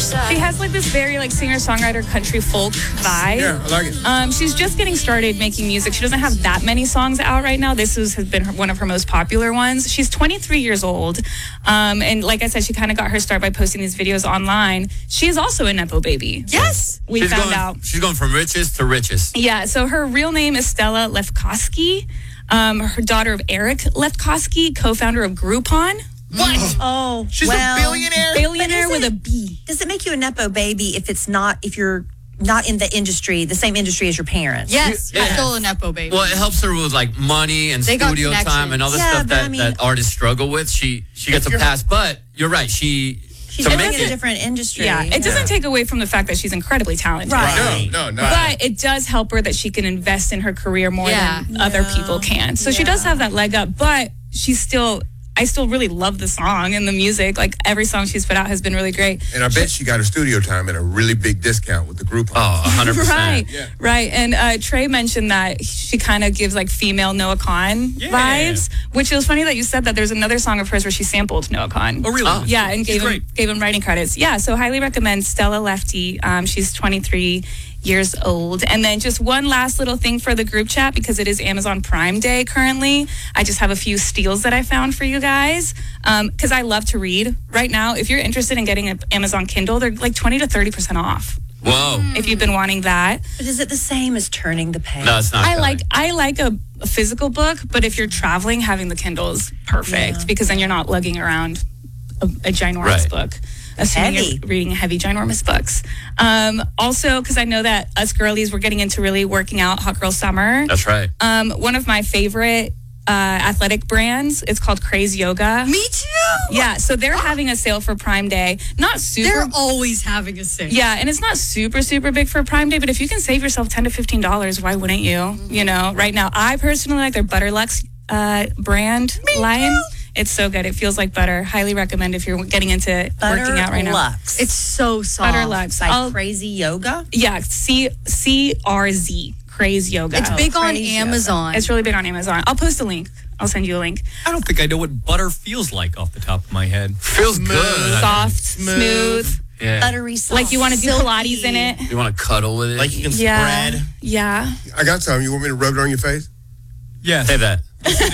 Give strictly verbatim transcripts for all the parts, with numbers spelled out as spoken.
She has like this very like singer-songwriter country folk vibe. Yeah, I like it. Um, she's just getting started making music. She doesn't have that many songs out right now. This is, has been her, one of her most popular ones. She's twenty-three years old. Um, and like I said, she kind of got her start by posting these videos online. She is also a Nepo baby. Yes. We she's found going, out. She's going from riches to riches. Yeah, so her real name is Stella Lefkowski. Um, her daughter of Eric Lefkowski, co-founder of Groupon. What? Oh, She's well, a billionaire? Billionaire But is with it- a B. Does it make you a Nepo baby if it's not, if you're not in the industry, the same industry as your parents? Yes, Yeah. I'm still a Nepo baby. Well, it helps her with like money and They got studio time and all the Yeah, stuff but I that, mean- that artists struggle with. She she gets a you're- pass, but you're right. She She's to in make a it. different industry. Yeah, it doesn't take away from the fact that she's incredibly talented. Right. No, no, no. But it does help her that she can invest in her career more Yeah. than other Yeah. people can. So she does have that leg up, but she's still, I still really love the song and the music. Like every song she's put out has been really great. And I bet she got her studio time at a really big discount with the group. Oh, one hundred percent. Right, Yeah. right. And uh, Trey mentioned that she kind of gives like female Noah Kahan Yeah. vibes, which it was funny that you said that. There's another song of hers where she sampled Noah Kahan. Oh, really? Oh. Yeah, and gave him, great. gave him writing credits. Yeah, so highly recommend Stella Lefty. Um, she's twenty-three years old. And then just one last little thing for the group chat, because it is Amazon Prime Day currently. I just have a few steals that I found for you guys, because I love to read. Right now, if you're interested in getting an Amazon Kindle, they're like twenty to thirty percent off. Whoa. If you've been wanting that. But is it the same as turning the page? No, it's not. I Kelly. like I like a, a physical book, but if you're traveling, having the Kindle is perfect Yeah. because then you're not lugging around a, a ginormous Right. book. Assuming Heavy. you're reading heavy, ginormous books. Um, also, because I know that us girlies, we're getting into really working out Hot Girl Summer. That's right. Um, one of my favorite uh, athletic brands, it's called Craze Yoga. Me too. Yeah, so they're having a sale for Prime Day. Not super They're always having a sale. yeah, and it's not super, super big for Prime Day, but if you can save yourself ten to fifteen dollars, why wouldn't you? You know, right now, I personally like their Butterlux uh, brand line. It's so good. It feels like butter. Highly recommend if you're getting into working out right now. Lux. It's so soft. Butterlux. like I'll- crazy yoga. yeah, C C R Z, Craze Yoga. It's big on Crazy yoga. Amazon. It's really big on Amazon. I'll post a link. I'll send you a link. I don't think I know what butter feels like off the top of my head. Feels good. Soft, smooth. Yeah. Buttery soft. Like you want to do Silky. Pilates in it. You want to cuddle with it? Like you can Yeah. spread. Yeah. I got some. You want me to rub it on your face? Yes. Say that.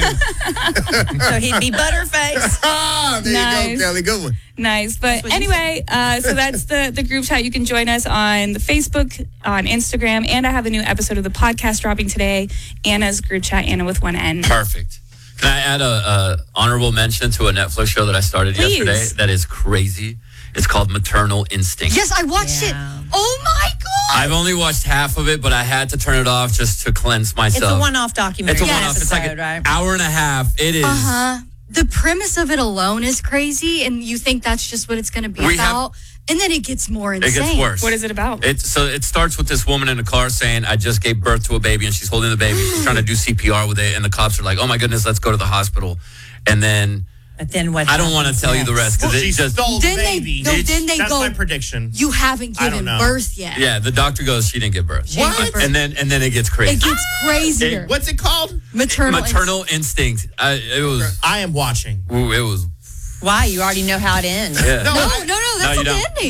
So he'd be butterface. Ah, there you Nice. go, Kelly. Good one. Nice. But anyway, uh, so that's the, the group chat. You can join us on the Facebook, on Instagram, and I have a new episode of the podcast dropping today. Anna's group chat, Anna with one N. Perfect. Can I add a, a honorable mention to a Netflix show that I started Please. yesterday that is crazy? It's called Maternal Instinct. Yes, I watched Yeah. it. Oh my god. I've only watched half of it, but I had to turn it off just to cleanse myself. It's a one-off documentary. It's a one-off. It's like episode, an right? hour and a half. It is. Uh-huh. The premise of it alone is crazy, and you think that's just what it's going to be We have- about, and then it gets more insane. It gets worse. What is it about? It, so it starts with this woman in a car saying, I just gave birth to a baby, and she's holding the baby. She's trying to do C P R with it, and the cops are like, oh my goodness, let's go to the hospital. And then But then what? I don't want to happens tell you the next? rest because Well, she it just. stole Then the they- baby. no, then they That's go- my prediction. You haven't I don't given know. birth yet. Yeah, the doctor goes, she didn't give birth. She didn't give birth. And then and then it gets crazy. It gets crazier. What's it called? Maternal. Maternal instinct. I, it was. I am watching. Ooh, it was. Why? You already know how it ends. Yeah. No, no, no, that's No, you not the don't. ending.